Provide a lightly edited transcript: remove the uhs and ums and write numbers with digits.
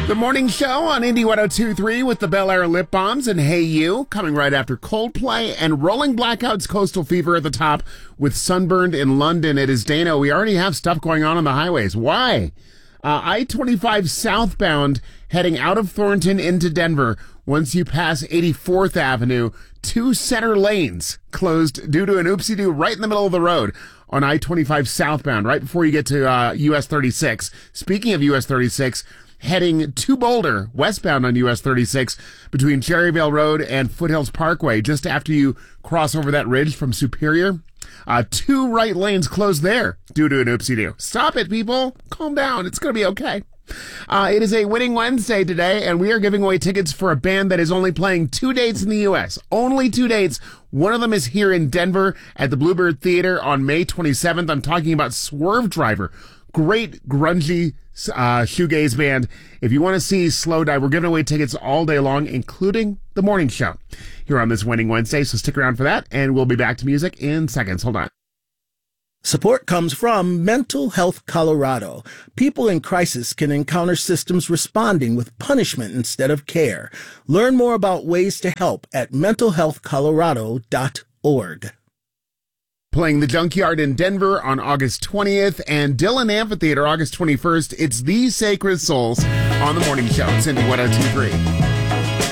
The morning show on Indie 102.3 with the Bel Air Lip Bombs and Hey You, coming right after Coldplay and Rolling Blackouts Coastal Fever at the top with Sunburned in London. It is Dana. We already have stuff going on the highways. Why? I-25 southbound heading out of Thornton into Denver. Once you pass 84th Avenue, 2 center lanes closed due to an oopsie-doo right in the middle of the road on I-25 southbound, right before you get to US 36. Speaking of US 36, heading to Boulder, westbound on US 36, between Cherryvale Road and Foothills Parkway, just after you cross over that ridge from Superior. 2 right lanes closed there due to an oopsie-doo. Stop it, people. Calm down. It's going to be okay. It is a Winning Wednesday today, and we are giving away tickets for a band that is only playing 2 dates in the U.S. Only 2 dates. One of them is here in Denver at the Bluebird Theater on May 27th. I'm talking about Swervedriver. Great grungy shoegaze band. If you want to see Slowdive, we're giving away tickets all day long, including the morning show here on this Winning Wednesday. So stick around for that, and we'll be back to music in seconds. Hold on. Support comes from Mental Health Colorado. People in crisis can encounter systems responding with punishment instead of care. Learn more about ways to help at mentalhealthcolorado.org. Playing the Junkyard in Denver on August 20th and Dillon Amphitheater August 21st. It's The Sacred Souls on the morning show. It's Indie 102.3.